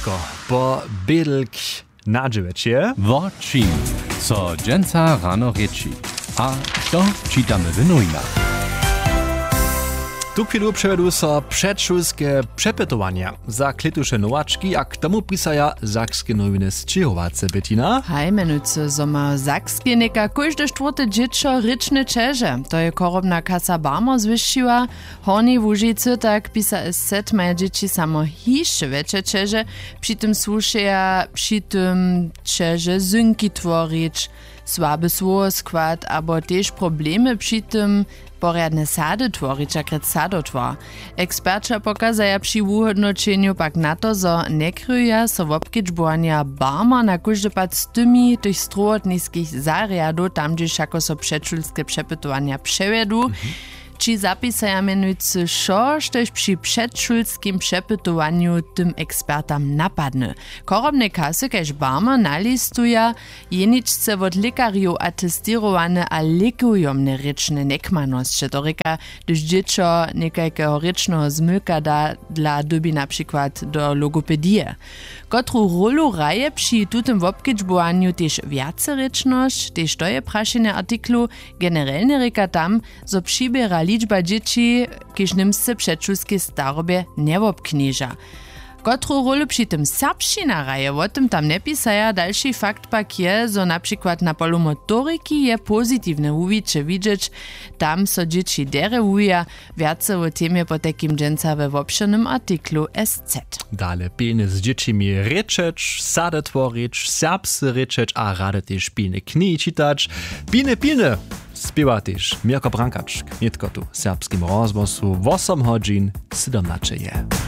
Dźensko, bo bydlk nadżywecie. Wo czym, co dżęca rano rieči. A to czytamy w nowinach. Tu chwilu przevedu so przedszulskie przepytowania za klitusze nowaczki, a k tomu pisaja Sakskie nowiny z Čehovace, Bettina. Hej, menujce, so ma Sakskie neka każde czwarte dziecko ryczne czerze. To je korobna kasa Barmer zwyściła. Horni Łużycy, tak pisa SZ, mają dzieci samo hiszcze wecze czerze, przy tym słuszeja, przy tym czerze zynki tworić, słaby słowo skład, abo też problemy przy tym poriadne sady tvorić, akret sadotwar. Eksperča pokazaja przy uhodnočenju pak na to, zo nekryja so wobkedžbovanja Barmer na każdy pad z tymi tych strojotnických zariadów, tam gdzieś jako so przedszulskie przepytowania przevedu. Či zapisaja menujcy šož, tož przy przedszulskim przepytowaniu tym ekspertam napadne. Korobne kasy, kaž Barmer nalistuja, jeničce od lekariów atestirowane a lekujomne ryczne nekmanosće. To reka, gdyż dziecko nekajkeho rycznego zmylka da dla doby na przykład do logopedie. Kotru rolu raje przy tutem wobkedžbowaniu też wiace ryczność, też to je prašenie artiklu, generalnie reka tam, zo přibiera liczba dzieci, kiż nimsce przedszulskie starobie nie wobkniża. Kotru rolu przy tym serbština raje, o tym tam nie pisaja, dalszy fakt pak je, zo na przykład na polu motoryki je pozytywne uwicze widzieć, tam so dzieci derewuja, wiace o temie po takim dżęca we wobszernym artiklu SZ. Dale pilne z dziećmi ryczeć, sady tvorić, serbscy ryczeć, a rade też pilne knihi czytać. Pilne, śpiewa też Mirko Brankaczk, nietko tu serbskim rozgłosu 8 godzin 17 je.